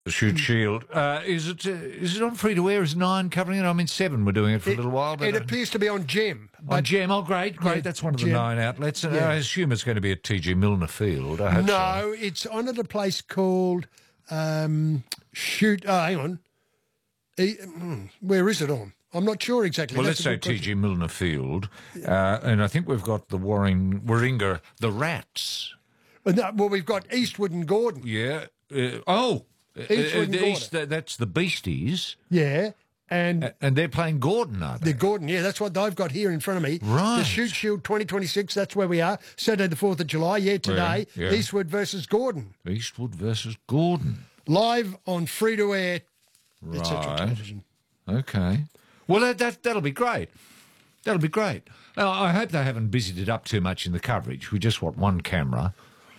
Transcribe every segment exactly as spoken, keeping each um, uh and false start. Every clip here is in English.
The Shoot Shield. Uh, is it uh, is it on free to air? Is Nine covering it? I mean, Seven were doing it for It, a little while. But it appears to be on Gem. on Gem. Oh, great, great. Yeah, That's one of the Gem. Nine outlets. And Yeah. I assume it's going to be at T G Milner Field. I hope so. No, it's on at a place called um, Shoot. Oh, hang on. E- mm, Where is it on? I'm not sure exactly. Well, That's let's a say good T question. G Milner Field. Uh, and I think we've got the Warring, Warringah, the Rats. Uh, no, well, we've got Eastwood and Gordon. Yeah. Uh, oh. Uh, Eastwood and the Gordon. East, that- that's the Beasties. Yeah, and A- And they're playing Gordon, are they? the Gordon. Yeah, that's what I've got here in front of me. Right. The Shoot Shield twenty twenty-six. That's where we are. Saturday the fourth of July. Yeah, today. Yeah, yeah. Eastwood versus Gordon. Eastwood versus Gordon. Live on free to air. et cetera Right. television. Okay. Well, that, that, that'll be great. That'll be great. Now, I hope they haven't busied it up too much in the coverage. We just want one camera.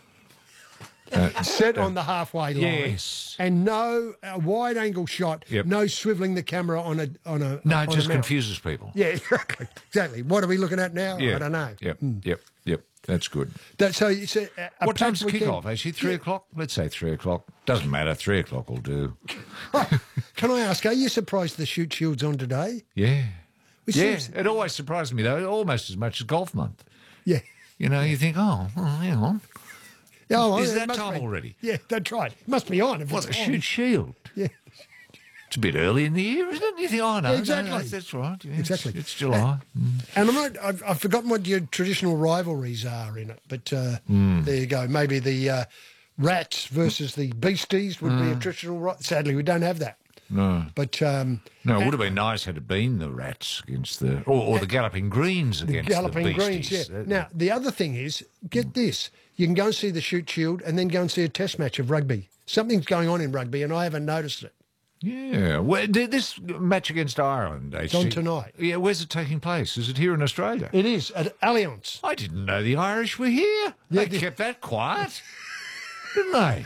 Set on the halfway line. Yes. And no uh, wide angle shot. Yep. No swiveling the camera on a on a. No, on it a just mount. confuses people. Yeah, exactly. Exactly. What are we looking at now? Yeah. I don't know. Yep, yep, yep. That's good. That, so you said uh, a What time's packed the weekend- kick-off, actually? Three o'clock? Let's say three o'clock. Doesn't matter. Three o'clock will do. Can I ask? Are you surprised the Shoot Shield's on today? Yeah. Which Yeah. seems- It always surprises me, though, almost as much as golf month. Yeah. You know, you think, oh, well, hang on. Yeah, well, Is it that must time be. already? Yeah, that's right. It must be on. If What, it's the on. Shoot Shield? Yeah. It's a bit early in the year, isn't it? You think, oh, no, Yeah, no, exactly. no, that's, that's right. Yeah, Exactly. It's, it's July. And I'm not, I've, I've forgotten what your traditional rivalries are in it, but uh, Hmm. there you go. Maybe the uh, Rats versus the Beasties would Hmm. be a traditional. ri- Sadly, we don't have that. No. But um, No, it would have been nice had it been the Rats against the... Or, or the Galloping Greens against the, Galloping Beasties. Greens, yeah. That- Now, the other thing is, get this. You can go and see the Shoot Shield and then go and see a test match of rugby. Something's going on in rugby and I haven't noticed it. Yeah. Well, th- this match against Ireland... It's on tonight. Yeah, where's it taking place? Is it here in Australia? It is at Allianz. I didn't know the Irish were here. Yeah, They the- kept that quiet, didn't they?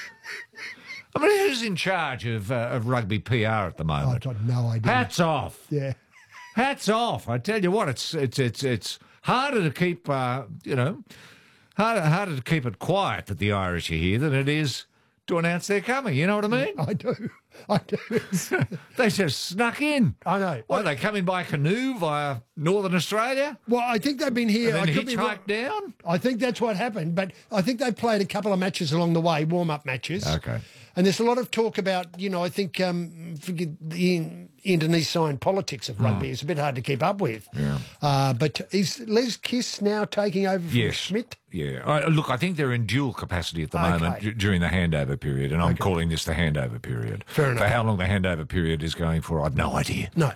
I mean, who's in charge of, uh, of rugby P R at the I've moment? got no idea. Hats off. Yeah. Hats off. I tell you what, it's it's it's it's harder to keep uh, you know harder harder to keep it quiet that the Irish are here than it is to announce they're coming. You know what I mean? I do. I do. They just snuck in. I know. What, they come in by canoe via Northern Australia Well, I think they've been here. and I then could be wrong. hitchhiked down? I think that's what happened, but I think they've played a couple of matches along the way, warm-up matches. Okay. And there's a lot of talk about, you know, I think um, forget the in, internecine politics of rugby is a bit hard to keep up with. Hmm. Yeah. Uh, but is Les Kiss now taking over from Yes. Schmidt? Yeah. I, look, I think they're in dual capacity at the Okay. moment d- during the handover period, and I'm calling this the handover period. Fair enough. For how long the handover period is going for, I've no idea. No.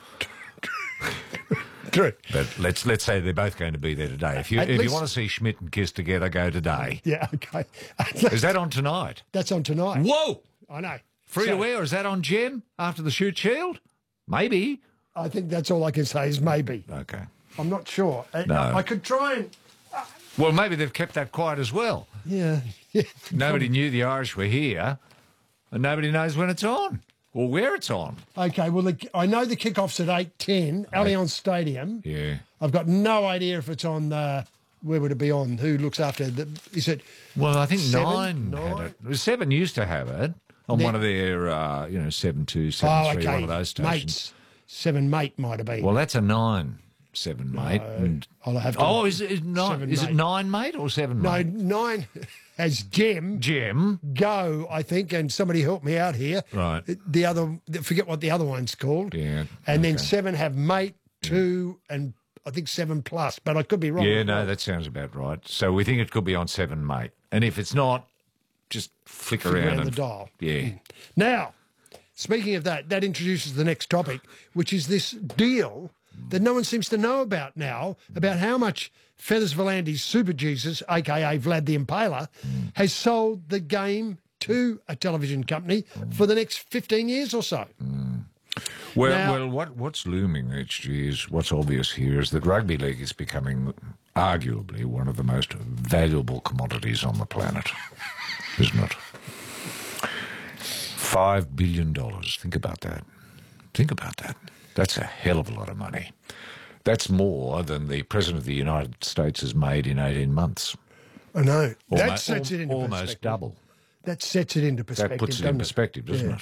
True. But let's let's say they're both going to be there today. If you At if least- you want to see Schmidt and Kiss together, go today. Yeah, okay. Is that on tonight? That's on tonight. Whoa! I know. Free So, to air? Is that on Gem after the Shoot Shield? Maybe. I think that's all I can say is maybe. Okay. I'm not sure. Uh, No. I could try and... Well, maybe they've kept that quiet as well. Yeah. yeah. Nobody knew the Irish were here, and nobody knows when it's on or where it's on. Okay, well, the, I know the kickoff's at eight ten, Allianz Stadium. Yeah. I've got no idea if it's on, uh, where would it be on? Who looks after the, is it? Well, I think Seven? nine, Nine? had it. Seven used to have it on Then- one of their, uh, you know, seven two, seven Oh, three, okay. one of those stations. Mates. Seven mate might have been. Well, that's a nine, seven mate. and- I'll have to. oh, is it is nine? Seven Is it mate. nine mate or seven No, mate? nine has Gem, Gem. Go, I think, and somebody help me out here. Right. The other, forget what the other one's called. Yeah. And then okay. seven have mate, two, and I think seven plus, but I could be wrong. Yeah, no, that sounds about right. So we think it could be on seven mate, and if it's not, just flick Flick around, around and, the dial. Yeah. Now, speaking of that, that introduces the next topic, which is this deal that no one seems to know about now, about how much Feathers Volandi's Super Jesus, a k a. Vlad the Impaler, has sold the game to a television company for the next fifteen years or so. Well, Now- well, what what's looming, H G, is what's obvious here is that rugby league is becoming arguably one of the most valuable commodities on the planet, isn't it? Five billion dollars. Think about that. Think about that. That's a hell of a lot of money. That's more than the President of the United States has made in eighteen months. I know. That Almo- sets it into almost perspective. double. that sets it into perspective. That puts it in doesn't perspective, doesn't Yeah. it?